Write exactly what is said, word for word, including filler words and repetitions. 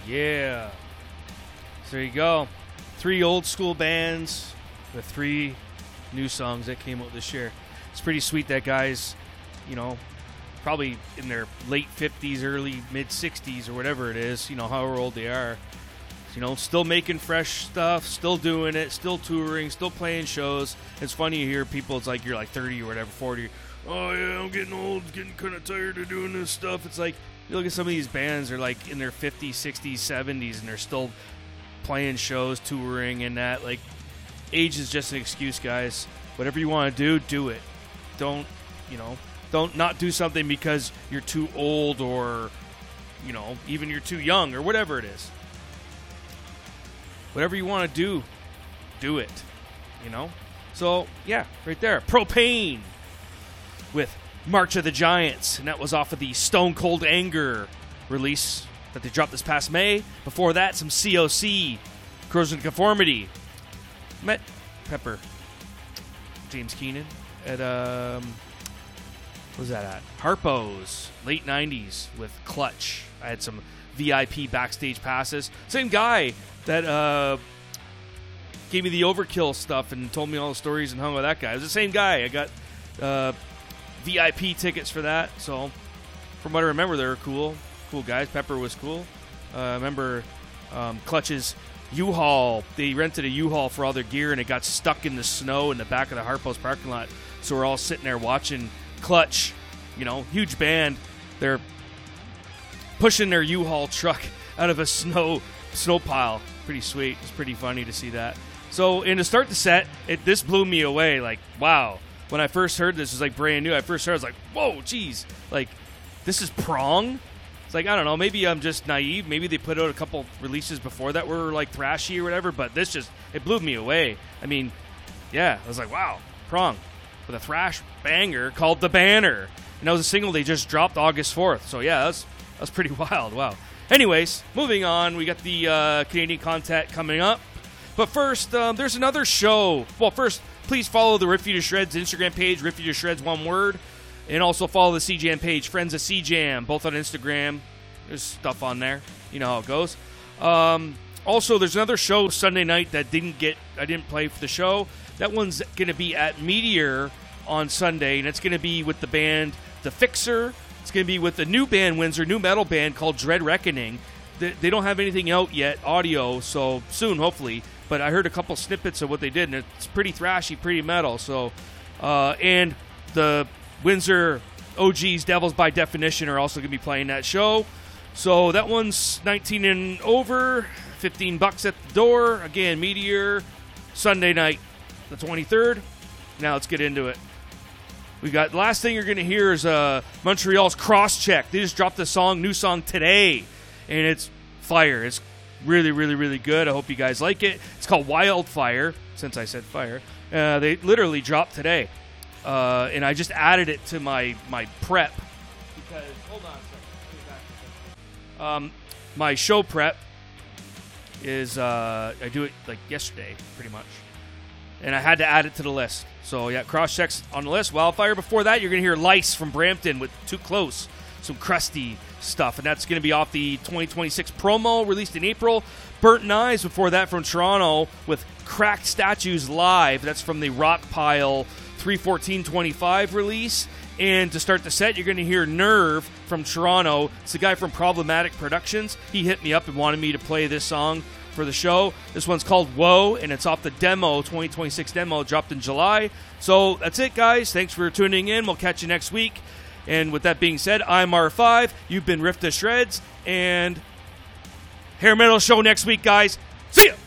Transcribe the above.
Yeah. So there you go. Three old school bands with three new songs that came out this year. It's pretty sweet that guys, you know, probably in their late fifties, early mid sixties or whatever it is, you know, however old they are, you know, still making fresh stuff, still doing it, still touring, still playing shows. It's funny to hear people, it's like you're like thirty or whatever, forty. Oh, yeah, I'm getting old, getting kind of tired of doing this stuff. It's like, you look at some of these bands, they're like in their fifties, sixties, seventies, and they're still playing shows, touring, and that. Like, age is just an excuse, guys. Whatever you want to do, do it. Don't, you know, don't not do something because you're too old or, you know, even you're too young or whatever it is. Whatever you want to do, do it, you know? So, yeah, right there. Propane with March of the Giants, and that was off of the Stone Cold Anger release that they dropped this past May. Before that, some C O C, Corrosion of Conformity. Met Pepper, James Keenan, at, um, what was that at? Harpo's, late nineties with Clutch. I had some V I P backstage passes. Same guy that uh, gave me the Overkill stuff and told me all the stories and hung with that guy. It was the same guy. I got uh, V I P tickets for that. So, from what I remember, they were cool. Cool guys. Pepper was cool. Uh, I remember um, Clutch's U-Haul. They rented a U-Haul for all their gear, and it got stuck in the snow in the back of the Harpo's parking lot. So we're all sitting there watching Clutch. You know, huge band. They're pushing their U-Haul truck out of a snow snow pile. Pretty sweet. It's pretty funny to see that. So, and to start the set, it this blew me away. Like, wow. When I first heard this, it was like brand new. I first heard, I was like, whoa, geez. Like, this is Prong? It's like, I don't know, maybe I'm just naive. Maybe they put out a couple releases before that were like thrashy or whatever, but this just, it blew me away. I mean, yeah, I was like, wow, Prong with a thrash banger called The Banner. And that was a single they just dropped August fourth. So yeah, that's that's pretty wild. Wow. Anyways, moving on, we got the uh, Canadian content coming up. But first, um, there's another show. Well, first, please follow the Rip You to Shreds Instagram page, Rip You to Shreds, one word. And also follow the C Jam page, Friends of C Jam, both on Instagram. There's stuff on there. You know how it goes. Um, also, there's another show Sunday night that didn't get, I didn't play for the show. That one's going to be at Meteor on Sunday, and it's going to be with the band The Fixer. It's going to be with a new band, Windsor, new metal band called Dread Reckoning. They, they don't have anything out yet, audio, so soon, hopefully. But I heard a couple snippets of what they did, and it's pretty thrashy, pretty metal. So, uh, and the Windsor O Gs, Devils by Definition, are also going to be playing that show. So that one's nineteen and over, fifteen bucks at the door. Again, Meteor, Sunday night, the twenty-third. Now let's get into it. We got, the last thing you're going to hear is uh, Montreal's Crosscheck. They just dropped a song, new song today, and it's fire. It's really, really, really good. I hope you guys like it. It's called Wildfire, since I said fire. Uh, they literally dropped today. Uh, and I just added it to my, my prep because, hold on a second. Um, my show prep is, uh, I do it like yesterday, pretty much. And I had to add it to the list. So, yeah, Crosscheck's on the list. Wildfire. Before that, you're going to hear Lice from Brampton with Too Close. Some crusty stuff. And that's going to be off the twenty twenty-six promo released in April. Burnt Knives before that from Toronto with Cracked Statues Live. That's from the Rockpile three fourteen twenty-five release. And to start the set, you're going to hear Nerve from Toronto. It's the guy from Problematic Productions. He hit me up and wanted me to play this song for the show. This one's called Whoa, and it's off the demo, twenty twenty-six demo, dropped in July. So that's it, guys. Thanks for tuning in. We'll catch you next week. And with that being said, I'm R five. You've been Ripped to Shreds. And Hair Metal Show next week, guys. See ya!